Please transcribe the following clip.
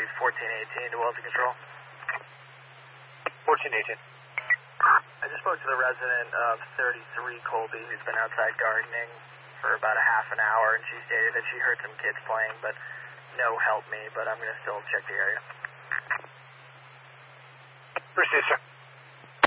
1418 to Welton Control. 1418. I just spoke to the resident of 33 Colby who's been outside gardening for about a half an hour, and she stated that she heard some kids playing, but no help me, but I'm going to still check the area. Proceed, sir.